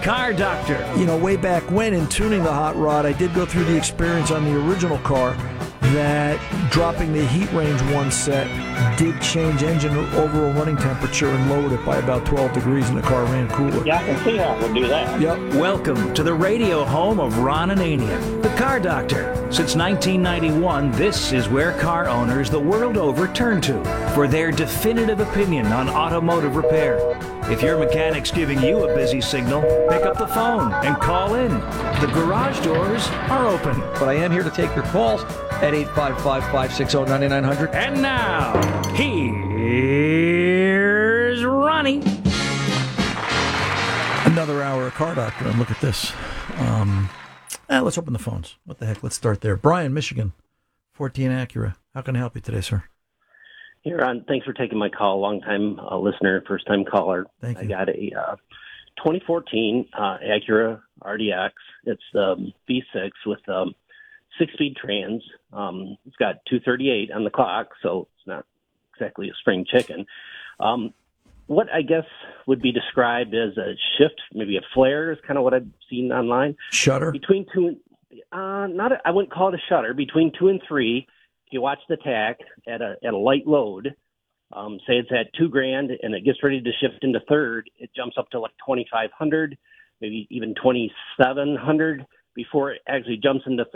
Car Doctor. You know, way back when in tuning the hot rod, I did go through the experience on the original car that dropping the heat range one set did change engine overall running temperature and lowered it by about 12 degrees, and the car ran cooler. Yeah, I can see how it would do that. Yep. Welcome to the radio home of Ron Ananian, the Car Doctor. Since 1991, this is where car owners the world over turn to for their definitive opinion on automotive repair. If your mechanic's giving you a busy signal, pick up the phone and call in. The garage doors are open. But I am here to take your calls at 855-560-9900. And now, here's Ronnie. Another hour of Car Doctor, and look at this. Let's open the phones. What the heck? Let's start there. Brian, Michigan, 14 Acura. How can I help you today, sir? Here, Ron, thanks for taking my call. Long-time listener, first-time caller. Thank you. I got a 2014 Acura RDX. It's V6 with 6-speed trans. It's got 238 on the clock, so it's not exactly a spring chicken. What I guess would be described as a shift, maybe a flare, is kind of what I've seen online. Shutter? Between two and I wouldn't call it a shutter. Between 2 and 3, if you watch the tach at a light load, say it's at $2,000 and it gets ready to shift into third, it jumps up to like 2,500, maybe even 2,700 before it actually jumps into